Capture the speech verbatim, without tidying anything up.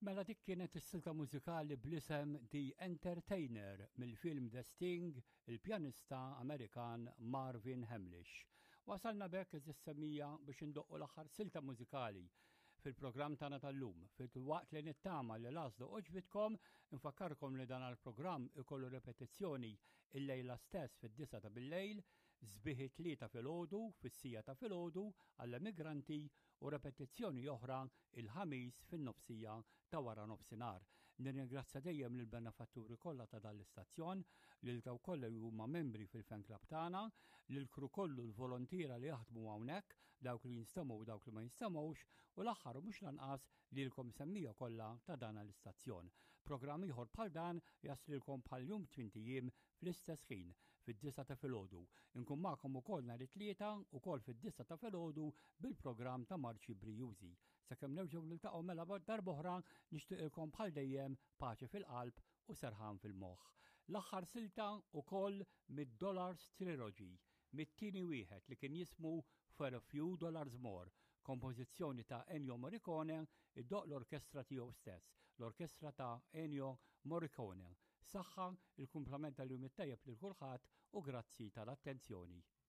Mela dik kienet is-silta mużikali bl-isem The Entertainer mill-film The Sting, il-pjanista Amerikan Marvin Hamlish. Wasalna bekk iż-semmija biex indoqqu l-aħħar silta mużikali fil-programm tagħna tal-lum. Fil-waqt li nittama li l-għażlu oġbitkom, infakkarkom li dan għall-programm ikollu repetizzjoni il-lejla stess fid-disa ta' bil-lejl, żbieħ tlieta filgħodu fis-sija ta' filgħodu għall-immigranti u repetizzjoni oħra il-ħamis fin-nofsija ta' wara nofsinhar. Nirringrazzja dejjem lill benefatturi kollha ta' dan l-istazzjon, lil daw kollha li huma membri fil-fan club tagħna, lil kru kollu l-volontira li jaħdmu hawnhekk, dawk li jinstemmgħu u dawk li ma jinstemmgħux, u l-aħħar u mhux lanqas lilkom semmija kollha ta' dan l-istazzjon. Programm ieħor bħal dan jaslilkom bħal jum twintijiem fl-istess ħin fid-disa ta' filgħodu. Inkun magħkom ukoll nhar it-tlieta ukoll fid-disa ta' filgħodu bil-programm ta' Marċi Brijużi. Sakemm nerġgħu niltaqgħu mela darb'oħra nixtieqilkom bħal dejjem paċi fil-qalb u serħan fil-moħħ. L-aħħar silta ukoll mid-Dollars Trilogy, mit-tieni wieħed li kien jismu For a Few Dollars More, kompożizzjoni ta' Ennio Morricone, id-doq l-orkestra tiegħu stess, l-orkestra ta' Ennio Morricone. Saħħa il-kumplament tal-jum it-tajjeb lil kulħadd u grazzi tal-attenzjoni.